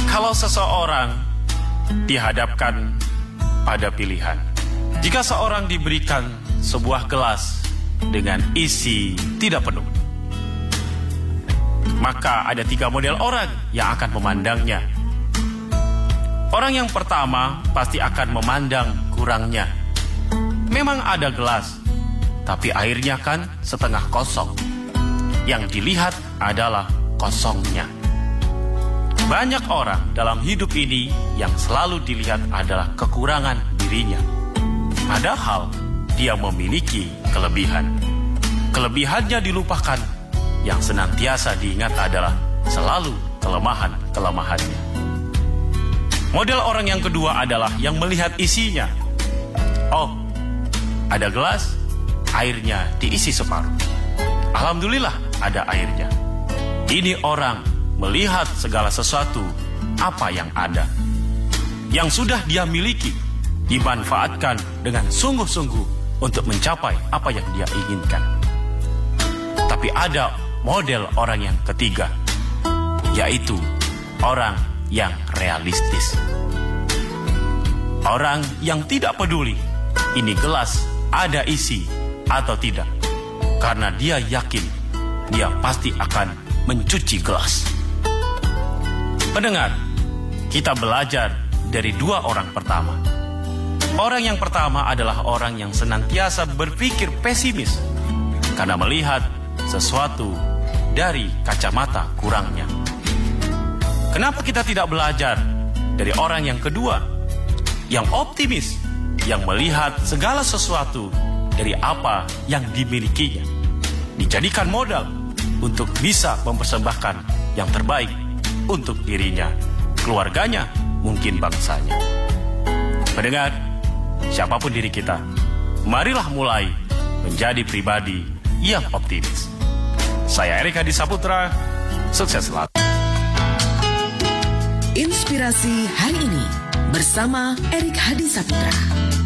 Kalau seseorang dihadapkan pada pilihan, jika seorang diberikan sebuah gelas dengan isi tidak penuh, maka ada 3 model orang yang akan memandangnya. Orang yang pertama pasti akan memandang kurangnya. Memang ada gelas, tapi airnya kan setengah kosong. Yang dilihat adalah kosongnya. Banyak orang dalam hidup ini yang selalu dilihat adalah kekurangan dirinya. Padahal dia memiliki kelebihan. Kelebihannya dilupakan. Yang senantiasa diingat adalah selalu kelemahan-kelemahannya. Model orang yang kedua adalah yang melihat isinya. Oh, ada gelas, airnya diisi separuh. Alhamdulillah ada airnya. Ini orang melihat segala sesuatu apa yang ada, yang sudah dia miliki, dimanfaatkan dengan sungguh-sungguh untuk mencapai apa yang dia inginkan. Tapi ada model orang yang ketiga, yaitu orang yang realistis. Orang yang tidak peduli ini gelas ada isi atau tidak, karena dia yakin dia pasti akan mencuci gelas. Pendengar, kita belajar dari 2 orang pertama. Orang yang pertama adalah orang yang senantiasa berpikir pesimis karena melihat sesuatu dari kacamata kurangnya. Kenapa kita tidak belajar dari orang yang kedua, yang optimis, yang melihat segala sesuatu dari apa yang dimilikinya, dijadikan modal untuk bisa mempersembahkan yang terbaik untuk dirinya, keluarganya, mungkin bangsanya. Mendengar, siapapun diri kita, marilah mulai menjadi pribadi yang optimis. Saya Erik Hadi Saputra, sukses selalu. Inspirasi hari ini bersama Erik Hadi Saputra.